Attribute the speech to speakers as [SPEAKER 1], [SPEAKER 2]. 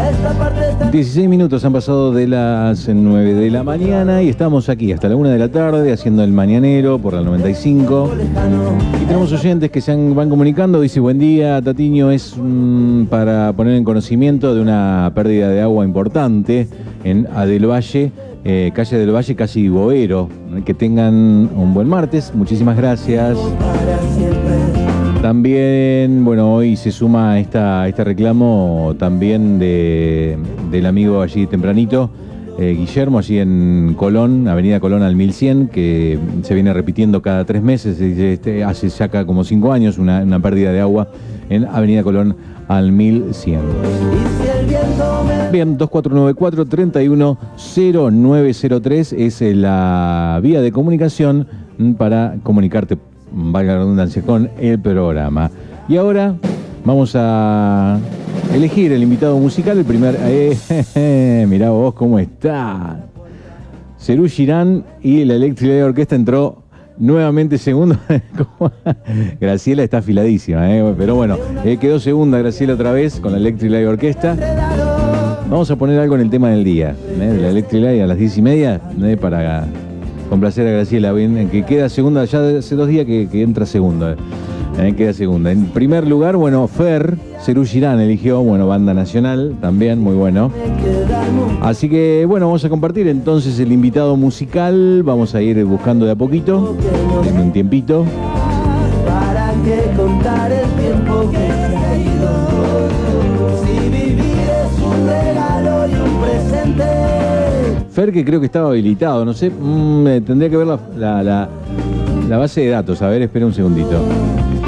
[SPEAKER 1] 16 minutos han pasado de las 9 de la mañana y estamos aquí hasta la 1 de la tarde haciendo el mañanero por la 95. Y tenemos oyentes que van comunicando. Dice: buen día, Tatiño, es para poner en conocimiento de una pérdida de agua importante en Del Valle, calle del Valle, casi Boero. Que tengan un buen martes. Muchísimas gracias. También, bueno, hoy se suma este reclamo también del amigo allí tempranito, Guillermo, allí en Colón, Avenida Colón al 1100, que se viene repitiendo cada 3 meses, hace ya acá como 5 años, una pérdida de agua en Avenida Colón al 1100. Bien, 2494-310903 es la vía de comunicación para comunicarte, valga la redundancia, con el programa. Y ahora vamos a elegir el invitado musical, el primer... mirá vos cómo está. Serú Girán y la Electric Light Orquesta entró nuevamente segundo. Graciela está afiladísima, pero bueno, quedó segunda Graciela otra vez con la Electric Light Orquesta. Vamos a poner algo en el tema del día, de la Electric Light a las 10:30, para complacer a Graciela, bien, que queda segunda, ya hace 2 días que entra segunda. Queda segunda. En primer lugar, bueno, Serú Girán eligió, bueno, banda nacional, también, muy bueno. Así que, bueno, vamos a compartir entonces el invitado musical. Vamos a ir buscando de a poquito, en un tiempito.
[SPEAKER 2] ¿Para qué contar el tiempo que se ha ido? Si vivir es un regalo y un presente.
[SPEAKER 1] Fer, que creo que estaba habilitado, no sé, tendría que ver la base de datos. A ver, espera un segundito.